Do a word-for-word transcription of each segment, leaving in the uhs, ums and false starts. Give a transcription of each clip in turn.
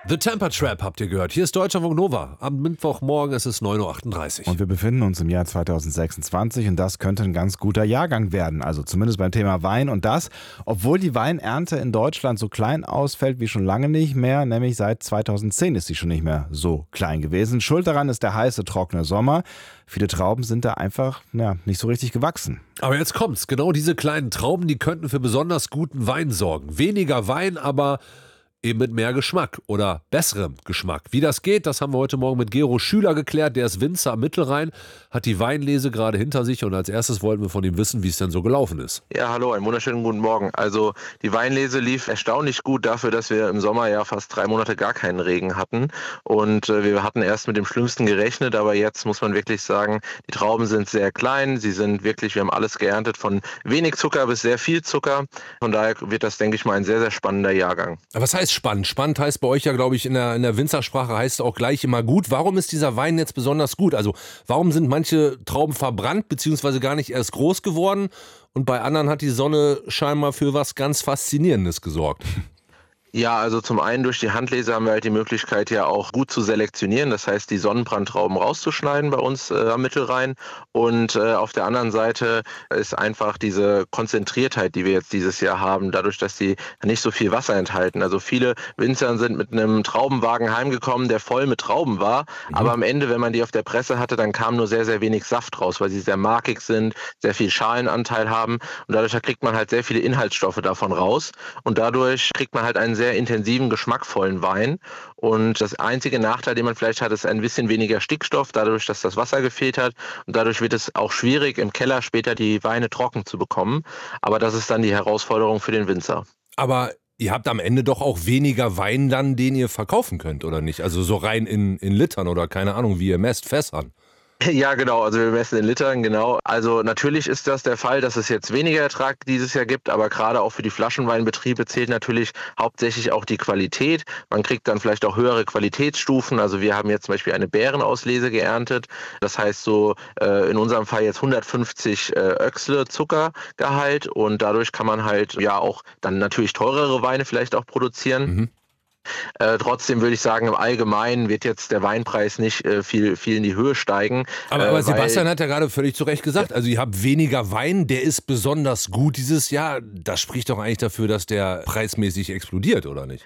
The Temper Trap habt ihr gehört. Hier ist Deutschlandfunk Nova. Am Mittwochmorgen ist es neun Uhr achtunddreißig. Und wir befinden uns im Jahr zweitausendsechsundzwanzig und das könnte ein ganz guter Jahrgang werden. Also zumindest beim Thema Wein und das, obwohl die Weinernte in Deutschland so klein ausfällt wie schon lange nicht mehr, nämlich seit zweitausendzehn ist sie schon nicht mehr so klein gewesen. Schuld daran ist der heiße, trockene Sommer. Viele Trauben sind da einfach ja, nicht so richtig gewachsen. Aber jetzt kommt's. Genau diese kleinen Trauben, die könnten für besonders guten Wein sorgen. Weniger Wein, aber eben mit mehr Geschmack oder besserem Geschmack. Wie das geht, das haben wir heute Morgen mit Gero Schüler geklärt. Der ist Winzer am Mittelrhein, hat die Weinlese gerade hinter sich und als erstes wollten wir von ihm wissen, wie es denn so gelaufen ist. Ja, hallo, einen wunderschönen guten Morgen. Also die Weinlese lief erstaunlich gut dafür, dass wir im Sommer ja fast drei Monate gar keinen Regen hatten und äh, wir hatten erst mit dem Schlimmsten gerechnet, aber jetzt muss man wirklich sagen, die Trauben sind sehr klein, sie sind wirklich, wir haben alles geerntet von wenig Zucker bis sehr viel Zucker. Von daher wird das, denke ich mal, ein sehr, sehr spannender Jahrgang. Aber was heißt spannend? Spannend heißt bei euch ja, glaube ich, in der, in der Winzersprache heißt es auch gleich immer gut. Warum ist dieser Wein jetzt besonders gut? Also warum sind manche Trauben verbrannt bzw. gar nicht erst groß geworden und bei anderen hat die Sonne scheinbar für was ganz Faszinierendes gesorgt? Ja, also zum einen durch die Handlese haben wir halt die Möglichkeit ja auch gut zu selektionieren, das heißt die Sonnenbrandtrauben rauszuschneiden bei uns äh, am Mittelrhein und äh, auf der anderen Seite ist einfach diese Konzentriertheit, die wir jetzt dieses Jahr haben, dadurch, dass die nicht so viel Wasser enthalten. Also viele Winzer sind mit einem Traubenwagen heimgekommen, der voll mit Trauben war, mhm. aber am Ende, wenn man die auf der Presse hatte, dann kam nur sehr, sehr wenig Saft raus, weil sie sehr markig sind, sehr viel Schalenanteil haben und dadurch kriegt man halt sehr viele Inhaltsstoffe davon raus und dadurch kriegt man halt einen sehr sehr intensiven, geschmackvollen Wein. Und das einzige Nachteil, den man vielleicht hat, ist ein bisschen weniger Stickstoff, dadurch, dass das Wasser gefehlt hat. Und dadurch wird es auch schwierig, im Keller später die Weine trocken zu bekommen. Aber das ist dann die Herausforderung für den Winzer. Aber ihr habt am Ende doch auch weniger Wein dann, den ihr verkaufen könnt, oder nicht? Also so rein in, in Litern oder keine Ahnung, wie ihr messt, Fässern. Ja, genau. Also wir messen in Litern, genau. Also natürlich ist das der Fall, dass es jetzt weniger Ertrag dieses Jahr gibt, aber gerade auch für die Flaschenweinbetriebe zählt natürlich hauptsächlich auch die Qualität. Man kriegt dann vielleicht auch höhere Qualitätsstufen. Also wir haben jetzt zum Beispiel eine Beerenauslese geerntet. Das heißt so äh, in unserem Fall jetzt hundertfünfzig äh, Öchsle Zuckergehalt und dadurch kann man halt ja auch dann natürlich teurere Weine vielleicht auch produzieren. Mhm. Äh, trotzdem würde ich sagen, im Allgemeinen wird jetzt der Weinpreis nicht äh, viel, viel in die Höhe steigen. Aber, aber äh, Sebastian hat ja gerade völlig zu Recht gesagt, also ihr habt weniger Wein, der ist besonders gut dieses Jahr. Das spricht doch eigentlich dafür, dass der preismäßig explodiert, oder nicht?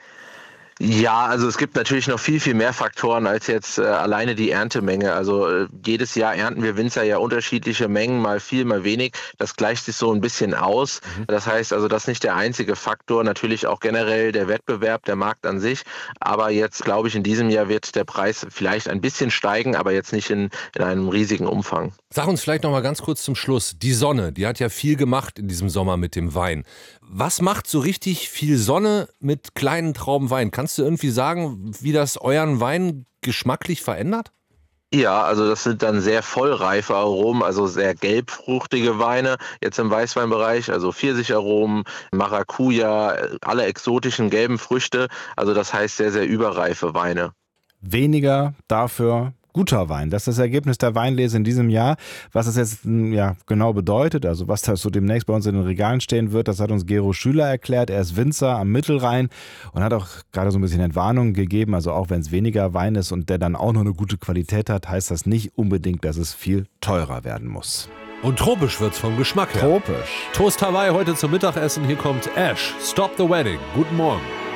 Ja, also es gibt natürlich noch viel, viel mehr Faktoren als jetzt äh, alleine die Erntemenge. Also äh, jedes Jahr ernten wir Winzer ja unterschiedliche Mengen, mal viel, mal wenig. Das gleicht sich so ein bisschen aus. Mhm. Das heißt also, das ist nicht der einzige Faktor. Natürlich auch generell der Wettbewerb, der Markt an sich. Aber jetzt, glaube ich, in diesem Jahr wird der Preis vielleicht ein bisschen steigen, aber jetzt nicht in, in einem riesigen Umfang. Sag uns vielleicht noch mal ganz kurz zum Schluss. Die Sonne, die hat ja viel gemacht in diesem Sommer mit dem Wein. Was macht so richtig viel Sonne mit kleinen Trauben Wein? Kannst du irgendwie sagen, wie das euren Wein geschmacklich verändert? Ja, also das sind dann sehr vollreife Aromen, also sehr gelbfruchtige Weine, jetzt im Weißweinbereich, also Pfirsicharomen, Maracuja, alle exotischen gelben Früchte, also das heißt sehr, sehr überreife Weine. Weniger dafür guter Wein. Das ist das Ergebnis der Weinlese in diesem Jahr. Was das jetzt ja, genau bedeutet, also was da so demnächst bei uns in den Regalen stehen wird, das hat uns Gero Schüler erklärt. Er ist Winzer am Mittelrhein und hat auch gerade so ein bisschen Entwarnung gegeben. Also auch wenn es weniger Wein ist und der dann auch noch eine gute Qualität hat, heißt das nicht unbedingt, dass es viel teurer werden muss. Und tropisch wird's vom Geschmack her. Tropisch. Toast Hawaii heute zum Mittagessen. Hier kommt Ash. Stop the Wedding. Guten Morgen.